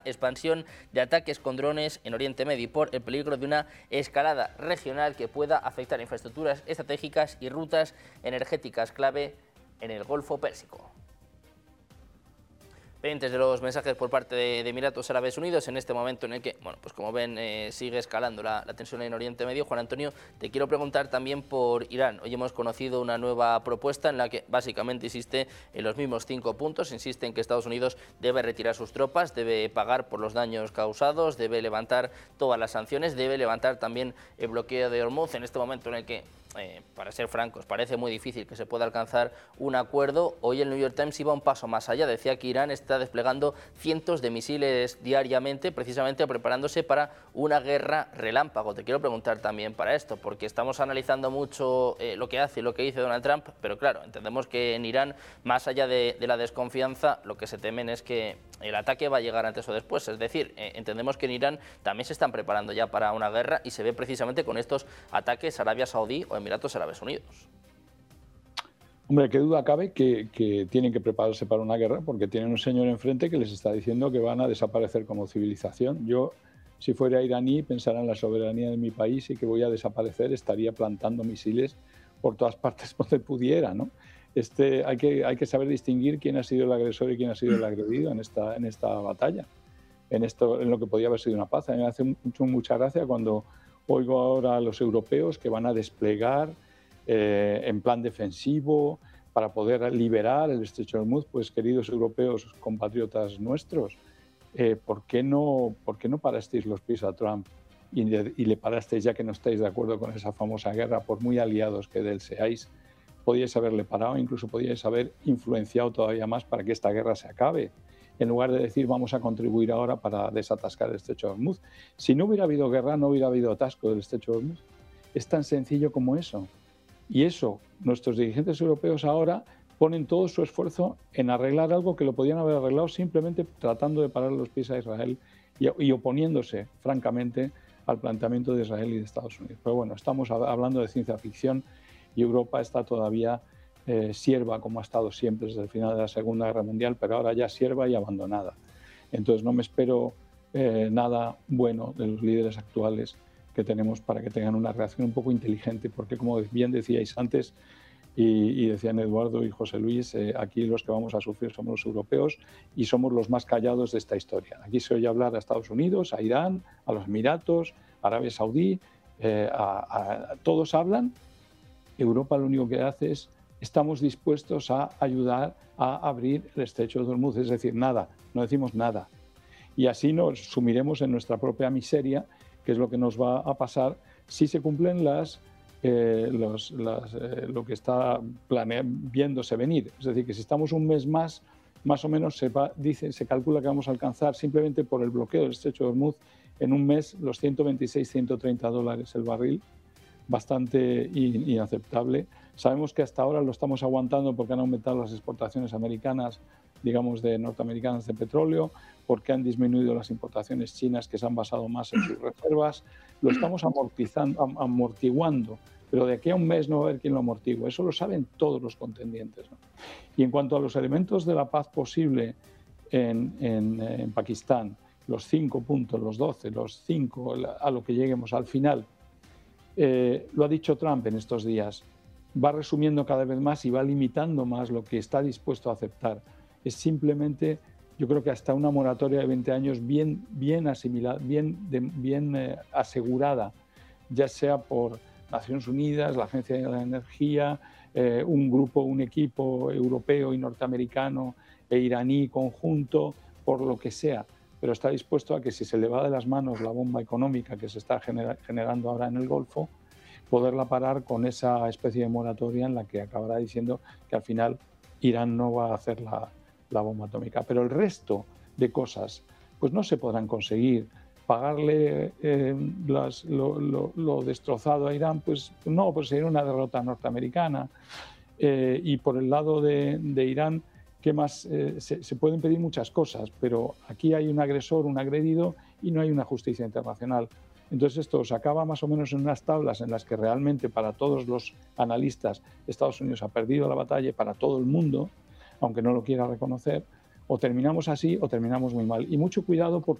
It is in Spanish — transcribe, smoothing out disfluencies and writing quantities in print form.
expansión de ataques con drones en Oriente Medio y por el peligro de una escalada regional que pueda afectar infraestructuras estratégicas y rutas energéticas clave en el Golfo Pérsico. Pendientes de los mensajes por parte de Emiratos Árabes Unidos en este momento en el que, bueno, pues como ven, sigue escalando la tensión en Oriente Medio. Juan Antonio, te quiero preguntar también por Irán. Hoy hemos conocido una nueva propuesta en la que básicamente insiste en los mismos 5 puntos. Insiste en que Estados Unidos debe retirar sus tropas, debe pagar por los daños causados, debe levantar todas las sanciones, debe levantar también el bloqueo de Hormuz en este momento en el que, para ser francos, parece muy difícil que se pueda alcanzar un acuerdo. Hoy el New York Times iba un paso más allá, decía que Irán está desplegando cientos de misiles diariamente, precisamente preparándose para una guerra relámpago. Te quiero preguntar también para esto, porque estamos analizando mucho lo que hace y lo que dice Donald Trump, pero claro, entendemos que en Irán, más allá de la desconfianza, lo que se temen es que el ataque va a llegar antes o después. Es decir, entendemos que en Irán también se están preparando ya para una guerra y se ve precisamente con estos ataques a Arabia Saudí o Emiratos Árabes Unidos. Hombre, qué duda cabe que tienen que prepararse para una guerra porque tienen un señor enfrente que les está diciendo que van a desaparecer como civilización. Yo, si fuera iraní, pensara en la soberanía de mi país y que voy a desaparecer, estaría plantando misiles por todas partes donde pudiera, ¿no? Hay que saber distinguir quién ha sido el agresor y quién ha sido el agredido en esta batalla, en lo que podía haber sido una paz. A mí me hace mucha gracia cuando oigo ahora a los europeos que van a desplegar en plan defensivo para poder liberar el estrecho de Hormuz. Pues, queridos europeos, compatriotas nuestros, ¿por qué no parasteis los pies a Trump y le parasteis, ya que no estáis de acuerdo con esa famosa guerra, por muy aliados que de él seáis? Podíais haberle parado, incluso podíais haber influenciado todavía más para que esta guerra se acabe, en lugar de decir vamos a contribuir ahora para desatascar el estrecho de Hormuz. Si no hubiera habido guerra, no hubiera habido atasco del estrecho de Hormuz. Es tan sencillo como eso. Y eso, nuestros dirigentes europeos ahora ponen todo su esfuerzo en arreglar algo que lo podían haber arreglado simplemente tratando de parar los pies a Israel y oponiéndose, francamente, al planteamiento de Israel y de Estados Unidos. Pero bueno, estamos hablando de ciencia ficción y Europa está todavía sierva, como ha estado siempre desde el final de la Segunda Guerra Mundial, pero ahora ya sierva y abandonada. Entonces no me espero nada bueno de los líderes actuales que tenemos para que tengan una reacción un poco inteligente, porque como bien decíais antes, y decían Eduardo y José Luis, aquí los que vamos a sufrir somos los europeos y somos los más callados de esta historia. Aquí se oye hablar a Estados Unidos, a Irán, a los Emiratos, a Arabia Saudí, todos hablan. Europa lo único que hace es estamos dispuestos a ayudar a abrir el estrecho de Hormuz, es decir, nada, no decimos nada. Y así nos sumiremos en nuestra propia miseria, que es lo que nos va a pasar si se cumplen lo que está viéndose venir. Es decir, que si estamos un mes más o menos se calcula que vamos a alcanzar simplemente por el bloqueo del estrecho de Hormuz en un mes los 126, 130 dólares el barril, bastante inaceptable. Sabemos que hasta ahora lo estamos aguantando porque han aumentado las exportaciones americanas, digamos, de norteamericanas de petróleo, porque han disminuido las importaciones chinas que se han basado más en sus reservas. Lo estamos amortiguando, pero de aquí a un mes no va a haber quien lo amortigue. Eso lo saben todos los contendientes, ¿no? Y en cuanto a los elementos de la paz posible en Pakistán, los 5 puntos, los 12, los 5, a lo que lleguemos al final, lo ha dicho Trump en estos días, va resumiendo cada vez más y va limitando más lo que está dispuesto a aceptar. Es simplemente, yo creo que hasta una moratoria de 20 años bien asimilada, bien asegurada, ya sea por Naciones Unidas, la Agencia de la Energía, un equipo europeo y norteamericano e iraní conjunto, por lo que sea, pero está dispuesto a que si se le va de las manos la bomba económica que se está generando ahora en el Golfo, poderla parar con esa especie de moratoria en la que acabará diciendo que al final Irán no va a hacer la bomba atómica. Pero el resto de cosas pues no se podrán conseguir. Pagarle lo destrozado a Irán, pues no, pues sería una derrota norteamericana. Y por el lado de Irán, ¿qué más? Se pueden pedir muchas cosas, pero aquí hay un agresor, un agredido y no hay una justicia internacional. Entonces esto se acaba más o menos en unas tablas en las que realmente para todos los analistas Estados Unidos ha perdido la batalla y para todo el mundo, aunque no lo quiera reconocer, o terminamos así o terminamos muy mal. Y mucho cuidado